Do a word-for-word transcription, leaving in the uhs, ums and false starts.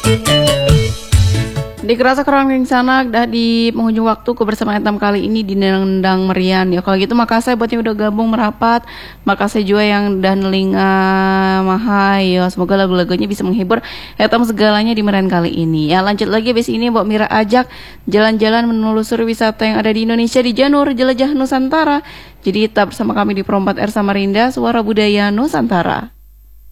Di kerasa kerang sana dah di penghujung waktu kebersamaan Etam kali ini di Nendang Merian ya. Kalau gitu makasih buat yang udah gabung merapat. Makasih juga yang udah nelinga mahai ya. Semoga lagu-lagunya bisa menghibur Etam segalanya di Merian kali ini. Ya lanjut lagi abis ini Mbak Mira ajak jalan-jalan menelusuri wisata yang ada di Indonesia di Janur Jelajah Nusantara. Jadi tetap bersama kami di Perompat R Samarinda, Suara Budaya Nusantara.